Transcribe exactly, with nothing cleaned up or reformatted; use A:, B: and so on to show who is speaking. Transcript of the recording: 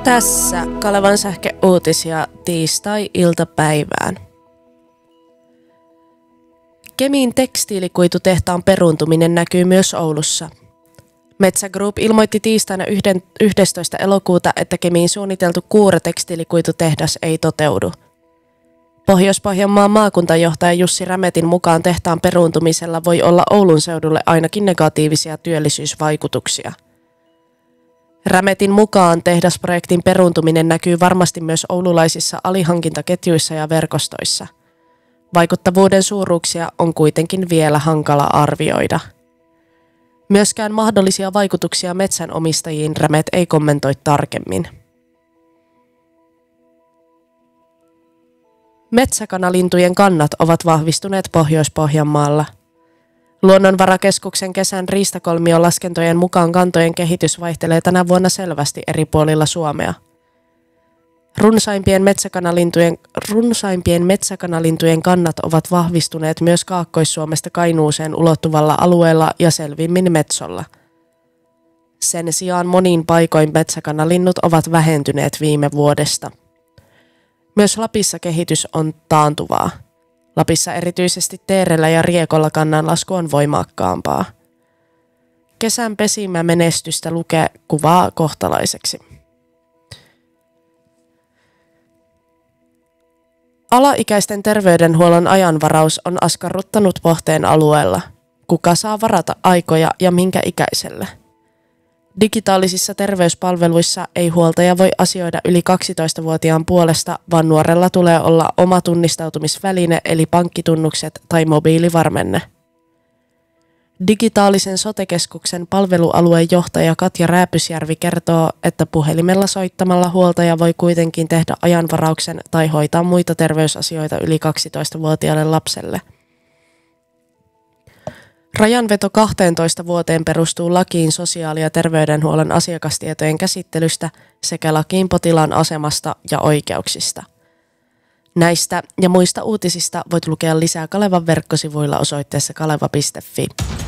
A: Tässä Kalevan sähkeuutisia tiistai-iltapäivään. Kemin tekstiilikuitutehtaan peruuntuminen näkyy myös Oulussa. Metsä Group ilmoitti tiistaina yhdestoista elokuuta, että Kemiin suunniteltu Kuure-tekstiilikuitutehdas ei toteudu. Pohjois-Pohjanmaan maakuntajohtaja Jussi Rämetin mukaan tehtaan peruuntumisella voi olla Oulun seudulle ainakin negatiivisia työllisyysvaikutuksia. Rämetin mukaan tehdasprojektin peruuntuminen näkyy varmasti myös oululaisissa alihankintaketjuissa ja verkostoissa. Vaikuttavuuden suuruuksia on kuitenkin vielä hankala arvioida. Myöskään mahdollisia vaikutuksia metsänomistajiin Rämet ei kommentoi tarkemmin. Metsäkanalintujen kannat ovat vahvistuneet Pohjois-Pohjanmaalla. Luonnonvarakeskuksen kesän riistakolmion laskentojen mukaan kantojen kehitys vaihtelee tänä vuonna selvästi eri puolilla Suomea. Runsaimpien metsäkanalintujen, runsaimpien metsäkanalintujen kannat ovat vahvistuneet myös Kaakkois-Suomesta Kainuuseen ulottuvalla alueella ja selvimmin Metsolla. Sen sijaan monin paikoin metsäkanalinnut ovat vähentyneet viime vuodesta. Myös Lapissa kehitys on taantuvaa. Lapissa erityisesti teerellä ja riekolla kannanlasku on voimakkaampaa. Kesän pesimämenestystä lukee kuvaa kohtalaiseksi. Alaikäisten terveydenhuollon ajanvaraus on askarruttanut Pohteen alueella. Kuka saa varata aikoja ja minkä ikäiselle? Digitaalisissa terveyspalveluissa ei huoltaja voi asioida yli kaksitoistavuotiaan puolesta, vaan nuorella tulee olla oma tunnistautumisväline eli pankkitunnukset tai mobiilivarmenne. Digitaalisen sote-keskuksen palvelualueen johtaja Katja Rääpysjärvi kertoo, että puhelimella soittamalla huoltaja voi kuitenkin tehdä ajanvarauksen tai hoitaa muita terveysasioita yli kaksitoistavuotiaalle lapselle. Rajanveto kahteentoista vuoteen perustuu lakiin sosiaali- ja terveydenhuollon asiakastietojen käsittelystä sekä lakiin potilaan asemasta ja oikeuksista. Näistä ja muista uutisista voit lukea lisää Kalevan verkkosivuilla osoitteessa kaleva piste fi.